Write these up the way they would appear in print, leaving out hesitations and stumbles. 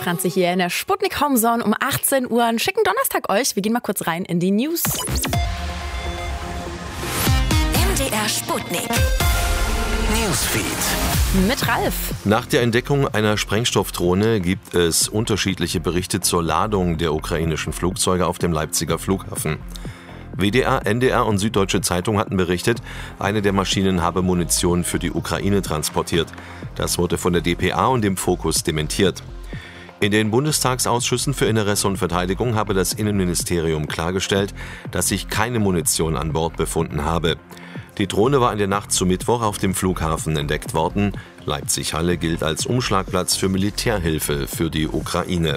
Franzi hier in der Sputnik Homezone um 18 Uhr. Einen schicken Donnerstag euch. Wir gehen mal kurz rein in die News. MDR Sputnik Newsfeed Mit Ralf. Nach der Entdeckung einer Sprengstoffdrohne gibt es unterschiedliche Berichte zur Ladung der ukrainischen Flugzeuge auf dem Leipziger Flughafen. WDR, NDR und Süddeutsche Zeitung hatten berichtet, eine der Maschinen habe Munition für die Ukraine transportiert. Das wurde von der dpa und dem Fokus dementiert. In den Bundestagsausschüssen für Inneres und Verteidigung habe das Innenministerium klargestellt, dass sich keine Munition an Bord befunden habe. Die Drohne war in der Nacht zu Mittwoch auf dem Flughafen entdeckt worden. Leipzig-Halle gilt als Umschlagplatz für Militärhilfe für die Ukraine.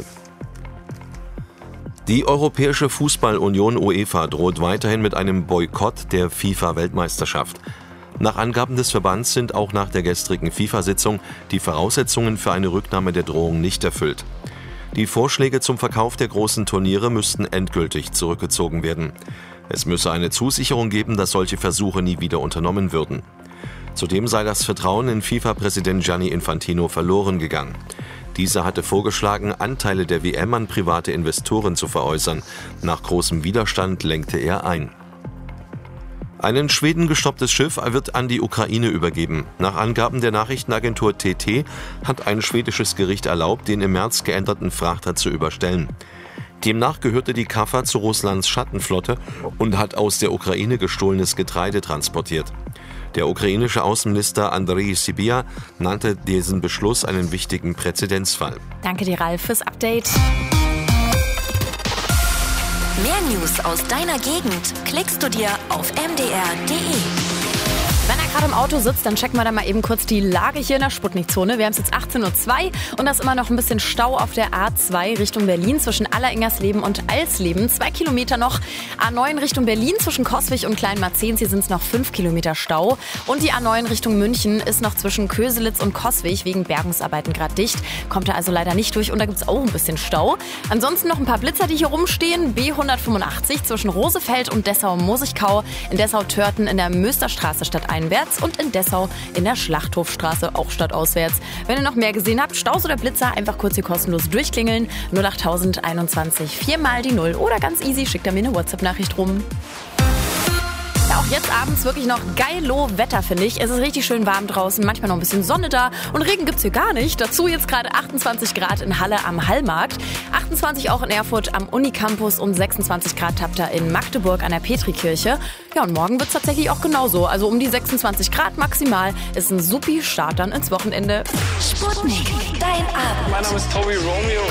Die Europäische Fußball-Union UEFA droht weiterhin mit einem Boykott der FIFA-Weltmeisterschaft. Nach Angaben des Verbands sind auch nach der gestrigen FIFA-Sitzung die Voraussetzungen für eine Rücknahme der Drohung nicht erfüllt. Die Vorschläge zum Verkauf der großen Turniere müssten endgültig zurückgezogen werden. Es müsse eine Zusicherung geben, dass solche Versuche nie wieder unternommen würden. Zudem sei das Vertrauen in FIFA-Präsident Gianni Infantino verloren gegangen. Dieser hatte vorgeschlagen, Anteile der WM an private Investoren zu veräußern. Nach großem Widerstand lenkte er ein. Ein in Schweden gestopptes Schiff wird an die Ukraine übergeben. Nach Angaben der Nachrichtenagentur TT hat ein schwedisches Gericht erlaubt, den im März geänderten Frachter zu überstellen. Demnach gehörte die Kaffa zu Russlands Schattenflotte und hat aus der Ukraine gestohlenes Getreide transportiert. Der ukrainische Außenminister Andrei Sybiha nannte diesen Beschluss einen wichtigen Präzedenzfall. Danke dir, Ralf, fürs Update. Mehr News aus deiner Gegend klickst du dir auf mdr.de. Wenn er gerade im Auto sitzt, dann checken wir da mal eben kurz die Lage hier in der Sputnik-Zone. Wir haben es jetzt 18.02 Uhr und da ist immer noch ein bisschen Stau auf der A2 Richtung Berlin zwischen Alleringersleben und Alsleben. 2 Kilometer noch. A9 Richtung Berlin zwischen Coswig und Kleinmarzahn. Hier sind es noch 5 Kilometer Stau. Und die A9 Richtung München ist noch zwischen Köselitz und Coswig wegen Bergungsarbeiten gerade dicht. Kommt da also leider nicht durch und da gibt es auch ein bisschen Stau. Ansonsten noch ein paar Blitzer, die hier rumstehen. B185 zwischen Rosefeld und Dessau-Mosigkau. In Dessau-Törten in der Mösterstraße stadteinwärts und in Dessau in der Schlachthofstraße auch stadtauswärts. Wenn ihr noch mehr gesehen habt, Staus oder Blitzer, einfach kurz hier kostenlos durchklingeln. 08021 4 mal die 0 oder ganz easy, schickt da mir eine WhatsApp-Nachricht rum. Ja, auch jetzt abends wirklich noch geilo Wetter, finde ich. Es ist richtig schön warm draußen, manchmal noch ein bisschen Sonne da und Regen gibt's hier gar nicht. Dazu jetzt gerade 28 Grad in Halle am Hallmarkt, 28 auch in Erfurt am Unicampus und 26 Grad habt ihr in Magdeburg an der Petrikirche. Ja, und morgen wird's tatsächlich auch genauso. Also um die 26 Grad maximal. Ist ein supi Start dann ins Wochenende. Sputnik, dein Abend. Mein Name ist Tobi Romeo.